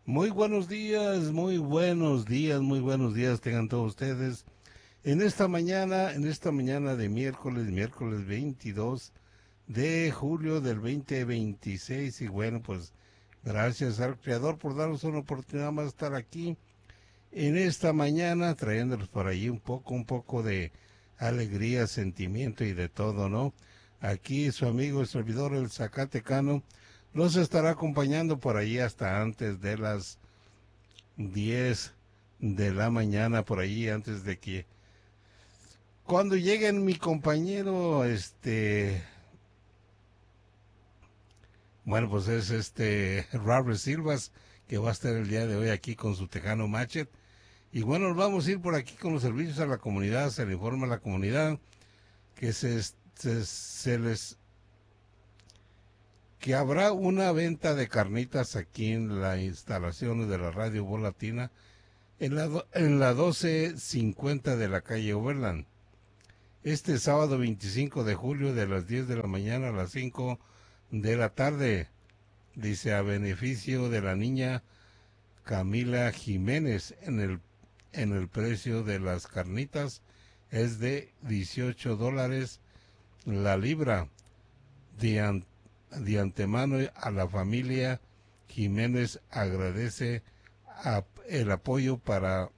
Muy buenos días, muy buenos días tengan todos ustedes. En esta mañana de miércoles 22 de julio del 2026. Y bueno, pues gracias al Creador por darnos una oportunidad más de estar aquí en esta mañana, trayéndoles por ahí un poco de alegría, sentimiento y de todo, ¿no? Aquí su amigo y servidor, el Zacatecano, los estará acompañando por ahí hasta antes de las 10 de la mañana, por ahí, antes de que cuando lleguen mi compañero, bueno, pues es Robert Silvas, que va a estar el día de hoy aquí con su Tejano Machet. Y bueno, nos vamos a ir por aquí con los servicios a la comunidad. Se le informa a la comunidad que se les que habrá una venta de carnitas aquí en las instalaciones de la Radio Voz Latina en la 1250 de la calle Overland. Este sábado 25 de julio de las 10 de la mañana a las 5 de la tarde. Dice, a beneficio de la niña Camila Jiménez. En el precio de las carnitas es de $18 la libra. De antemano a la familia Jiménez agradece el apoyo para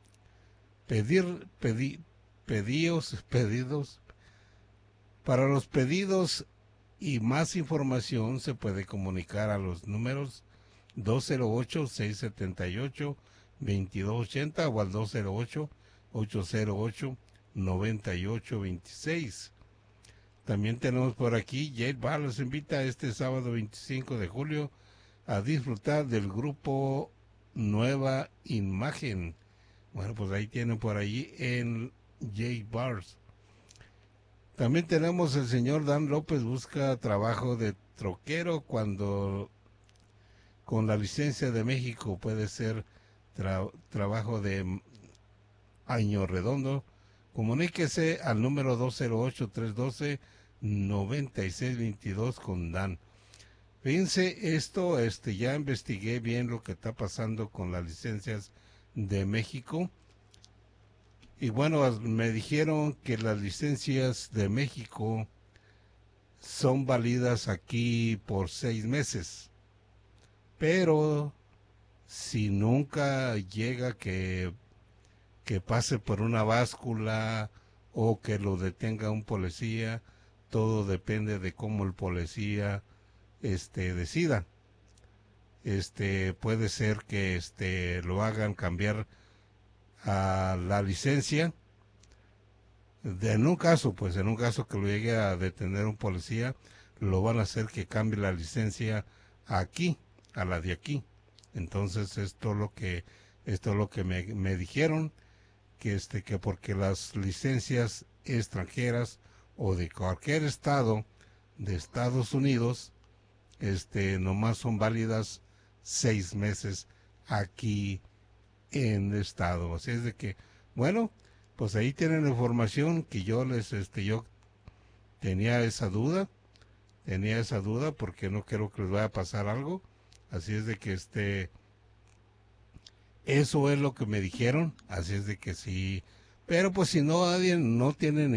pedidos. Para los pedidos y más información se puede comunicar a los números 208-678-2280 o al 208-808-9826. También tenemos por aquí, Jade Bar los invita este sábado 25 de julio a disfrutar del grupo Nueva Imagen. Bueno, pues ahí tienen por allí en Jade Bars. También tenemos el señor Dan López busca trabajo de troquero cuando con la licencia de México puede ser trabajo de año redondo. Comuníquese al número 208-312-9622 con Dan. Fíjense esto, ya investigué bien lo que está pasando con las licencias de México. Y bueno, me dijeron que las licencias de México son válidas aquí por 6 meses. Pero si nunca llega que pase por una báscula o que lo detenga un policía, todo depende de cómo el policía decida. Puede ser que lo hagan cambiar a la licencia. En un caso que lo llegue a detener un policía, lo van a hacer que cambie la licencia aquí, a la de aquí. Entonces esto es lo que me dijeron, que porque las licencias extranjeras o de cualquier estado de Estados Unidos, nomás son válidas 6 meses aquí en el estado. Así es de que, bueno, pues ahí tienen la información que yo tenía esa duda porque no quiero que les vaya a pasar algo. Así es de que eso es lo que me dijeron, así es de que sí, pero pues si nadie no tiene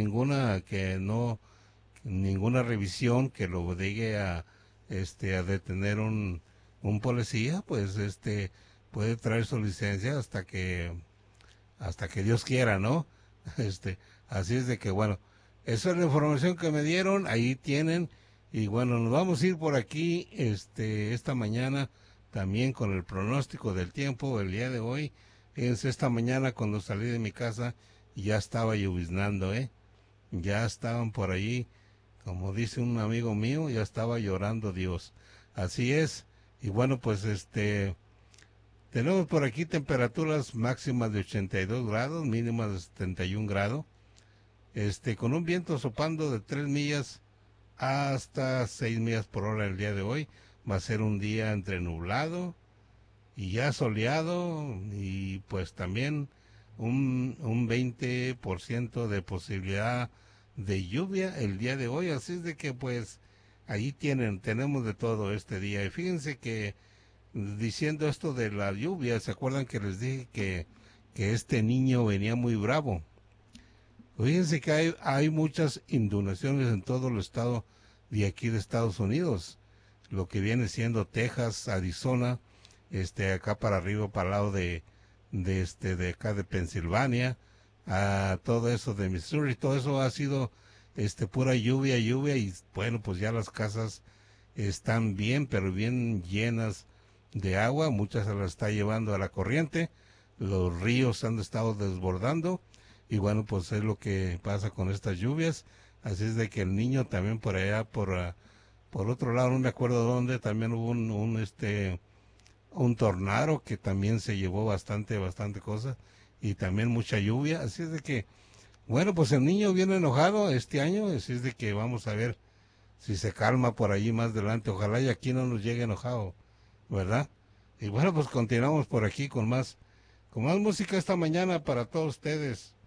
ninguna revisión que lo llegue a detener un policía, pues puede traer su licencia hasta que Dios quiera, ¿no? Así es de que bueno, esa es la información que me dieron, ahí tienen. Y bueno, nos vamos a ir por aquí esta mañana también con el pronóstico del tiempo el día de hoy. Fíjense, esta mañana cuando salí de mi casa ya estaba lloviznando, ya estaban por ahí, como dice un amigo mío, ya estaba llorando Dios. Así es. Y bueno, pues tenemos por aquí temperaturas máximas de 82 grados, mínimas de 71 grados, con un viento soplando de 3 millas hasta 6 millas por hora el día de hoy. Va a ser un día entre nublado y ya soleado, y pues también un 20% de posibilidad de lluvia el día de hoy. Así es de que pues ahí tenemos de todo este día. Y fíjense que diciendo esto de la lluvia. ¿Se acuerdan que les dije que este niño venía muy bravo? Fíjense que hay muchas inundaciones en todo el estado de aquí de Estados Unidos, lo que viene siendo Texas, Arizona, acá para arriba, para el lado de acá de Pensilvania, a todo eso de Missouri, todo eso ha sido, pura lluvia, lluvia, y bueno, pues ya las casas están bien, pero bien llenas de agua, muchas se las está llevando a la corriente, los ríos han estado desbordando, y bueno, pues es lo que pasa con estas lluvias, así es de que el niño también por allá, por otro lado, no me acuerdo dónde, también hubo un tornado que también se llevó bastante cosas, y también mucha lluvia, así es de que, bueno, pues el niño viene enojado este año, así es de que vamos a ver si se calma por allí más adelante, ojalá y aquí no nos llegue enojado, ¿verdad? Y bueno, pues continuamos por aquí con más música esta mañana para todos ustedes.